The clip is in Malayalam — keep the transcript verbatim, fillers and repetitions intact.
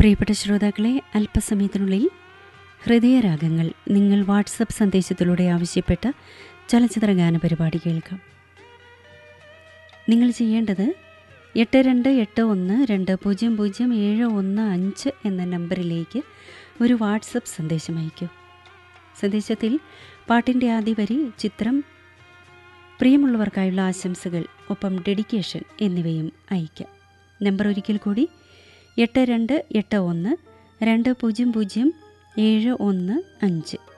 പ്രിയപ്പെട്ട ശ്രോതാക്കളെ, അല്പസമയത്തിനുള്ളിൽ ഹൃദയരാഗങ്ങൾ നിങ്ങൾ വാട്സപ്പ് സന്ദേശത്തിലൂടെ ആവശ്യപ്പെട്ട ചലച്ചിത്ര ഗാന പരിപാടി കേൾക്കാം. നിങ്ങൾ ചെയ്യേണ്ടത് എട്ട് രണ്ട് എട്ട് ഒന്ന് രണ്ട് പൂജ്യം പൂജ്യം ഏഴ് ഒന്ന് അഞ്ച് എന്ന നമ്പറിലേക്ക് ഒരു വാട്സപ്പ് സന്ദേശം അയക്കൂ. സന്ദേശത്തിൽ പാട്ടിൻ്റെ ആദ്യ വരി, ചിത്രം, പ്രിയമുള്ളവർക്കായുള്ള ആശംസകൾ, ഒപ്പം ഡെഡിക്കേഷൻ എന്നിവയും അയയ്ക്കാം. നമ്പർ ഒരിക്കൽ കൂടി, എട്ട് രണ്ട് എട്ട് ഒന്ന് രണ്ട് പൂജ്യം പൂജ്യം ഏഴ് ഒന്ന് അഞ്ച്.